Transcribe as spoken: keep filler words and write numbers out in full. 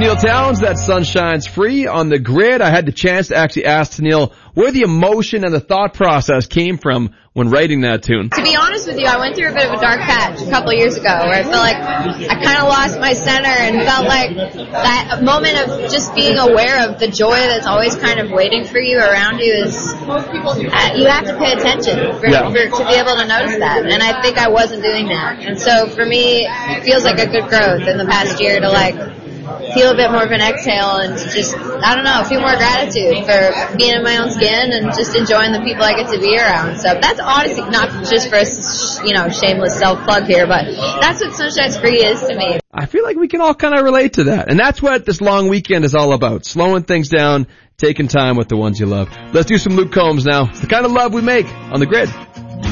Neil Towns, that Sunshine's Free on the Grid. I had the chance to actually ask Neil where the emotion and the thought process came from when writing that tune. To be honest with you, I went through a bit of a dark patch a couple of years ago where I felt like I kind of lost my center and felt like that moment of just being aware of the joy that's always kind of waiting for you around you is, uh, you have to pay attention for, yeah. for, to be able to notice that. And I think I wasn't doing that. And so for me, it feels like a good growth in the past year to like, feel a bit more of an exhale and just, I don't know, feel more gratitude for being in my own skin and just enjoying the people I get to be around. So that's honestly not just for a, you know, shameless self-plug here, but that's what Sunshine's Free is to me. I feel like we can all kind of relate to that. And that's what this long weekend is all about. Slowing things down, taking time with the ones you love. Let's do some Luke Combs now. It's the kind of love we make on the Grid.